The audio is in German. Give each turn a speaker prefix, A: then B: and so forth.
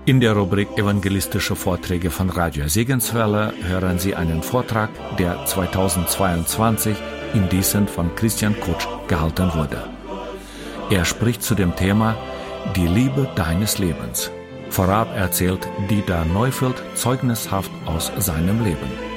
A: In der Rubrik Evangelistische Vorträge von Radio Segenswelle hören Sie einen Vortrag, der 2022 in Diesen von Christian Kutsch gehalten wurde. Er spricht zu dem Thema Die Liebe deines Lebens. Vorab erzählt Dieter Neufeld zeugnishaft aus seinem Leben.